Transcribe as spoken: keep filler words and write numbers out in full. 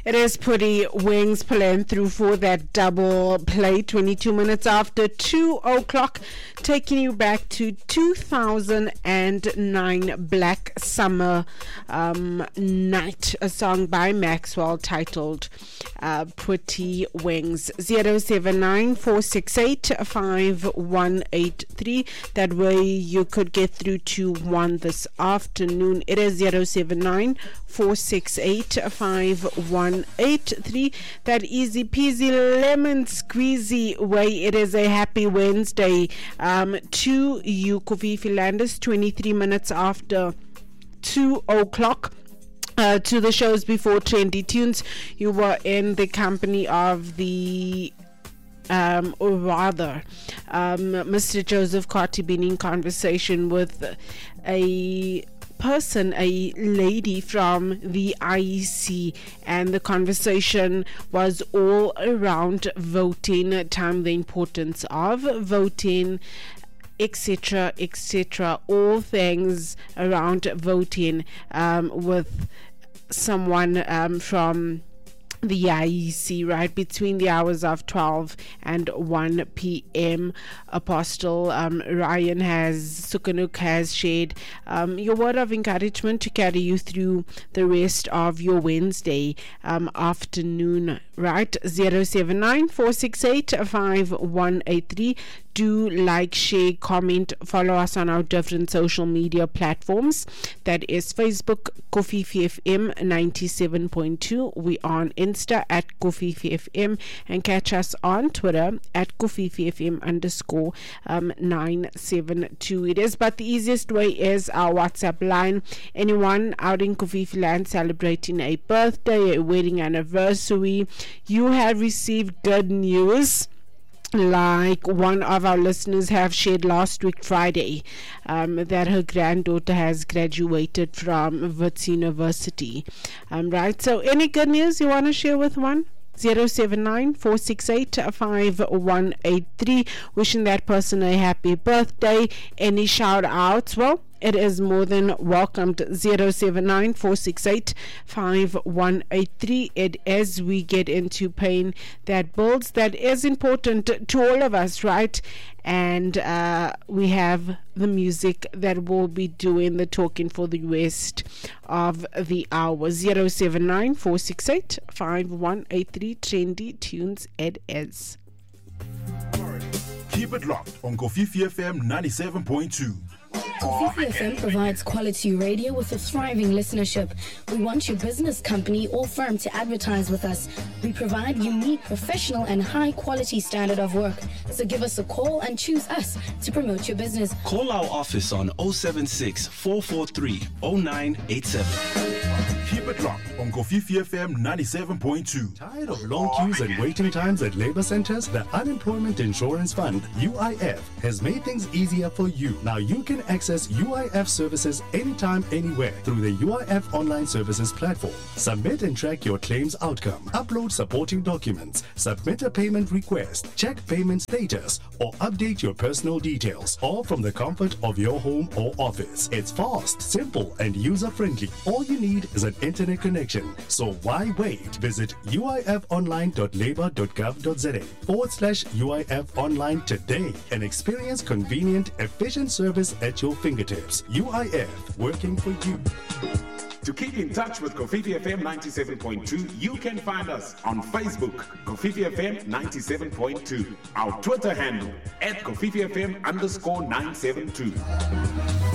It is Pretty Wings playing through for that double play, twenty-two minutes after two o'clock, taking you back to two thousand nine, Black Summer um, Night, a song by Maxwell titled uh, Pretty Wings. zero seven nine, four six eight, five one eight three. That way you could get through to one this afternoon. It is zero seven nine, four six eight, five one eight three. That easy peasy lemon squeezy way. It is a happy Wednesday um, to you, Kofi Philandis, twenty-three minutes after two o'clock. Uh, to the shows before Trendy Tunes, you were in the company of the Um, or rather, um, Mister Joseph Carty being in conversation with a person, a lady from the I E C, and the conversation was all around voting time, the importance of voting, etc, etc, all things around voting um, with someone um, from the I E C, right between the hours of twelve and one p.m. Apostle um, Ryan has Sukanuk has shared um, your word of encouragement to carry you through the rest of your Wednesday um, afternoon, right? zero seven nine, four six eight, five one eight three. Do like, share, comment, follow us on our different social media platforms. That is Facebook, Kofifi F M ninety-seven point two. We are on Insta at Kofifi F M, and catch us on Twitter at Kofifi F M underscore um, nine seven two. It is, but the easiest way is our WhatsApp line. Anyone out in Kofifi land celebrating a birthday, a wedding anniversary, you have received good news, like one of our listeners have shared last week Friday, um, that her granddaughter has graduated from Wits University. Um, right, so any good news you want to share with one? zero seven nine, four six eight, five one eight three. Wishing that person a happy birthday. Any shout outs? Well, it is more than welcomed. zero seven nine, four six eight, five one eight three. It as we get into paying that bills that is important to all of us, right? And uh, we have the music that will be doing the talking for the rest of the hour. zero seven nine, four six eight, five one eight three. Trendy Tunes it is. Keep it locked on Kofifi F M ninety-seven point two. Kofifi F M provides quality radio with a thriving listenership. We want your business, company, or firm to advertise with us. We provide unique, professional, and high-quality standard of work. So give us a call and choose us to promote your business. Call our office on zero seven six, four four three, zero nine eight seven. Keep it locked on Kofifi F M ninety-seven point two. Tired of long queues and waiting times at labor centers? The Unemployment Insurance Fund, U I F, has made things easier for you. Now you can access U I F services anytime, anywhere through the U I F Online Services platform. Submit and track your claims outcome. Upload supporting documents. Submit a payment request. Check payment status or update your personal details, all from the comfort of your home or office. It's fast, simple, and user-friendly. All you need is an internet connection. So why wait? Visit uifonline.labor.gov.za forward slash UIF online today and experience convenient, efficient service at your fingertips. U I F, working for you. To keep in touch with Kofifi F M ninety-seven point two, you can find us on Facebook, Kofifi F M ninety-seven point two. Our Twitter handle, at Kofifi F M underscore nine seven two.